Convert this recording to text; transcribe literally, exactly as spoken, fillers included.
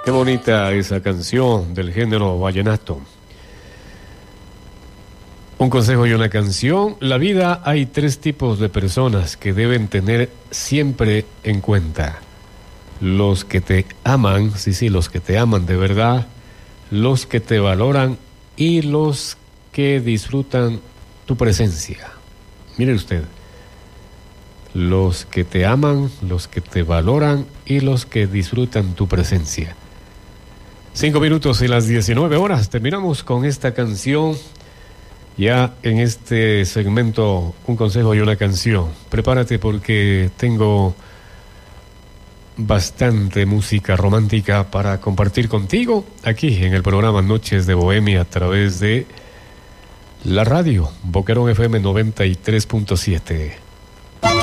Qué bonita esa canción del género vallenato. Un consejo y una canción. La vida, hay tres tipos de personas que deben tener siempre en cuenta. Los que te aman, sí, sí, los que te aman de verdad, los que te valoran y los que disfrutan tu presencia. Mire usted, los que te aman, los que te valoran y los que disfrutan tu presencia. Cinco minutos y las diecinueve horas. Terminamos con esta canción. Ya en este segmento, un consejo y una canción. Prepárate porque tengo bastante música romántica para compartir contigo aquí en el programa Noches de Bohemia a través de la radio Boquerón F M noventa y tres punto siete.